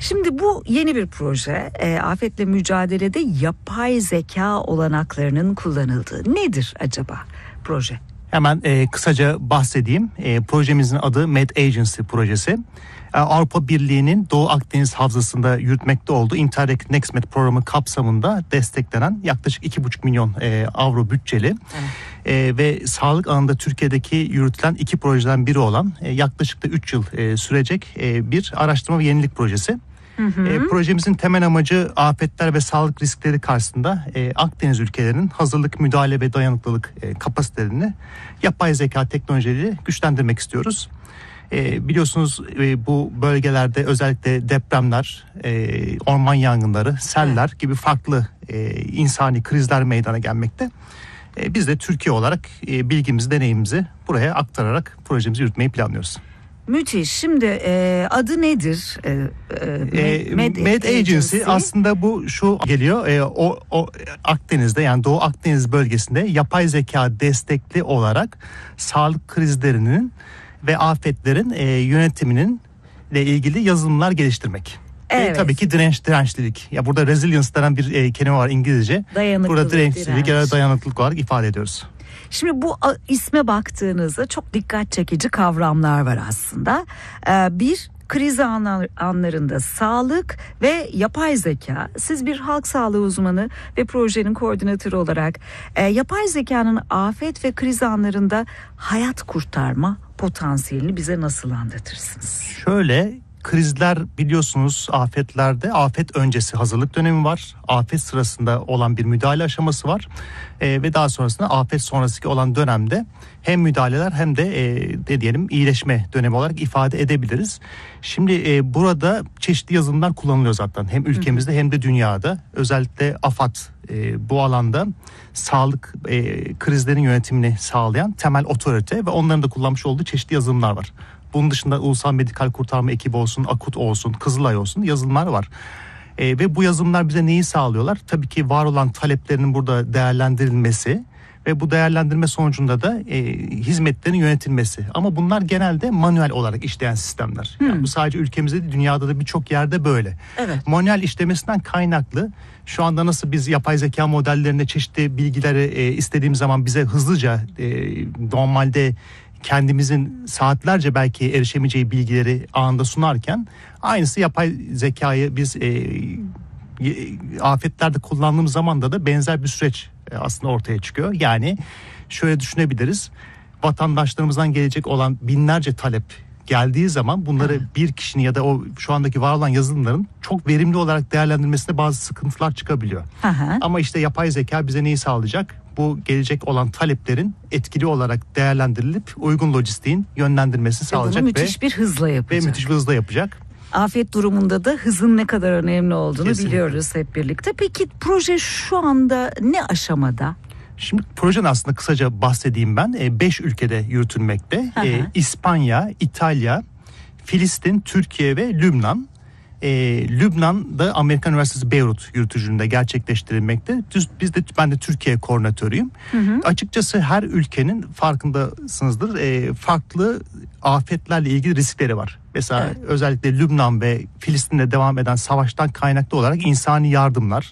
Şimdi bu yeni bir proje. Afetle mücadelede yapay zeka olanaklarının kullanıldığı. Nedir acaba proje? Hemen kısaca bahsedeyim. Projemizin adı MedAgency projesi. Avrupa Birliği'nin Doğu Akdeniz Havzası'nda yürütmekte olduğu Interreg NextMed programı kapsamında desteklenen yaklaşık 2,5 milyon avro bütçeli ve sağlık alanında Türkiye'deki yürütülen 2 projeden biri olan yaklaşık da 3 yıl sürecek bir araştırma ve yenilik projesi. Projemizin temel amacı afetler ve sağlık riskleri karşısında Akdeniz ülkelerinin hazırlık, müdahale ve dayanıklılık kapasitelerini yapay zeka teknolojileriyle güçlendirmek istiyoruz. Biliyorsunuz bu bölgelerde özellikle depremler, orman yangınları, seller gibi farklı insani krizler meydana gelmekte. Biz de Türkiye olarak bilgimizi, deneyimimizi buraya aktararak projemizi yürütmeyi planlıyoruz. Müthiş. Şimdi adı nedir? MedAgency aslında bu şu geliyor. O Akdeniz'de, yani Doğu Akdeniz bölgesinde yapay zeka destekli olarak sağlık krizlerinin ve afetlerin yönetiminin ile ilgili yazılımlar geliştirmek. Evet. Tabii ki dirençlilik. Ya burada resilience denen bir kelime var İngilizce. Dayanıklılık, burada dirençlilik ya da dayanıklılık olarak ifade ediyoruz. Şimdi bu isme baktığınızda çok dikkat çekici kavramlar var aslında. Bir, kriz anlarında sağlık ve yapay zeka. Siz bir halk sağlığı uzmanı ve projenin koordinatörü olarak yapay zekanın afet ve kriz anlarında hayat kurtarma potansiyelini bize nasıl anlatırsınız? Şöyle, krizler biliyorsunuz afetlerde afet öncesi hazırlık dönemi var. Afet sırasında olan bir müdahale aşaması var. Ve daha sonrasında afet sonrasındaki olan dönemde hem müdahaleler hem de diyelim iyileşme dönemi olarak ifade edebiliriz. Şimdi burada çeşitli yazılımlar kullanılıyor zaten. Hem ülkemizde hem de dünyada. Özellikle AFAD bu alanda sağlık krizlerin yönetimini sağlayan temel otorite ve onların da kullanmış olduğu çeşitli yazılımlar var. Bunun dışında Ulusal Medikal Kurtarma Ekibi olsun, AKUT olsun, Kızılay olsun yazılımlar var. Ve bu yazılımlar bize neyi sağlıyorlar? Tabii ki var olan taleplerinin burada değerlendirilmesi ve bu değerlendirme sonucunda da hizmetlerin yönetilmesi. Ama bunlar genelde manuel olarak işleyen sistemler. Yani bu sadece ülkemizde değil, dünyada da birçok yerde böyle. Evet. Manuel işlemesinden kaynaklı şu anda nasıl biz yapay zeka modellerinde çeşitli bilgileri istediğimiz zaman bize hızlıca normalde kendimizin saatlerce belki erişemeyeceği bilgileri anında sunarken aynısı yapay zekayı biz afetlerde kullandığımız zaman da benzer bir süreç aslında ortaya çıkıyor. Yani şöyle düşünebiliriz. Vatandaşlarımızdan gelecek olan binlerce talep geldiği zaman bunları bir kişinin ya da o şu andaki var olan yazılımların çok verimli olarak değerlendirmesinde bazı sıkıntılar çıkabiliyor. Ama işte yapay zeka bize neyi sağlayacak? Bu gelecek olan taleplerin etkili olarak değerlendirilip uygun lojistiğin yönlendirmesini sağlayacak ve müthiş bir hızla yapacak. Afet durumunda da hızın ne kadar önemli olduğunu biliyoruz hep birlikte. Peki proje şu anda ne aşamada? Şimdi projenin aslında kısaca bahsedeyim ben. 5 ülkede yürütülmekte. İspanya, İtalya, Filistin, Türkiye ve Lübnan. Lübnan'da Amerikan Üniversitesi Beyrut yürütücülüğünde gerçekleştirilmekte. Ben de Türkiye koordinatörüyüm. Açıkçası her ülkenin farkındasınızdır farklı afetlerle ilgili riskleri var. Mesela özellikle Lübnan ve Filistin'de devam eden savaştan kaynaklı olarak insani yardımlar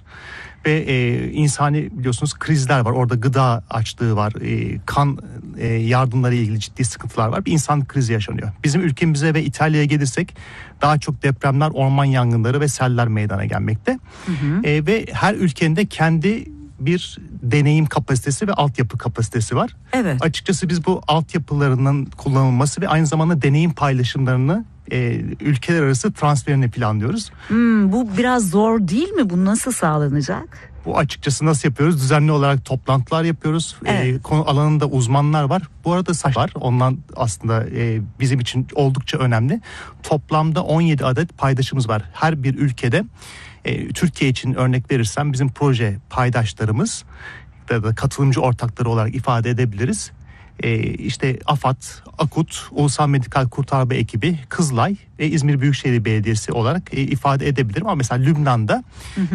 ve insani biliyorsunuz krizler var. Orada gıda açlığı var, kan yardımları ilgili ciddi sıkıntılar var. Bir insanlık krizi yaşanıyor. Bizim ülkemize ve İtalya'ya gelirsek daha çok depremler, orman yangınları ve seller meydana gelmekte. Ve her ülkenin de kendi bir deneyim kapasitesi ve altyapı kapasitesi var. Evet. Açıkçası biz bu altyapılarının kullanılması ve aynı zamanda deneyim paylaşımlarını ülkeler arası transferini planlıyoruz. Bu biraz zor değil mi? Bu nasıl sağlanacak? Bu açıkçası nasıl yapıyoruz? Düzenli olarak toplantılar yapıyoruz. Konu alanında uzmanlar var. Bu arada var. Ondan aslında bizim için oldukça önemli. Toplamda 17 adet paydaşımız var. Her bir ülkede Türkiye için örnek verirsem bizim proje paydaşlarımız da katılımcı ortakları olarak ifade edebiliriz. İşte AFAD, AKUT, Ulusal Medikal Kurtarma Ekibi, Kızılay ve İzmir Büyükşehir Belediyesi olarak ifade edebilirim. Ama mesela Lübnan'da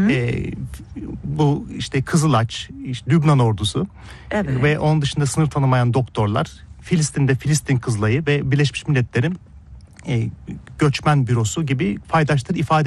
bu işte Kızılaç, işte Lübnan ordusu ve onun dışında sınır tanımayan doktorlar, Filistin'de Filistin Kızılayı ve Birleşmiş Milletler'in göçmen bürosu gibi paydaşları ifade